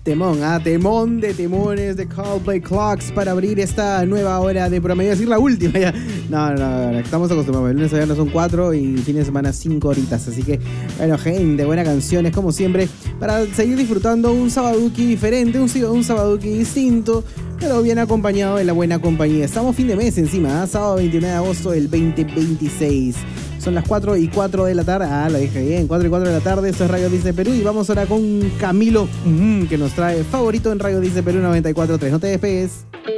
Temón, temón de temones de Coldplay Clocks para abrir esta nueva hora de promedio. Decir la última ya. No, estamos acostumbrados. El lunes a viernes son 4 y fin de semana 5 horitas. Así que, bueno, gente, buenas canciones como siempre para seguir disfrutando un sabaduki diferente, un sabaduki distinto, pero bien acompañado de la buena compañía. Estamos fin de mes encima, sábado 29 de agosto del 2026. Son las 4:04 de la tarde. Lo dije bien, 4:04 de la tarde. Esto es Radio Disney Perú y vamos ahora con Camilo, que nos trae favorito en Radio Disney Perú 94.3. No te despegues.